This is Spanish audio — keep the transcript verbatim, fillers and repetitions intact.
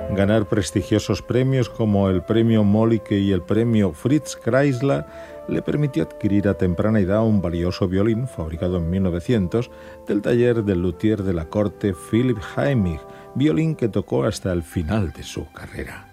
Ganar prestigiosos premios como el premio Mölike y el premio Fritz Kreisler le permitió adquirir a temprana edad un valioso violín fabricado en mil novecientos del taller del luthier de la corte Philipp Heimig, violín que tocó hasta el final de su carrera.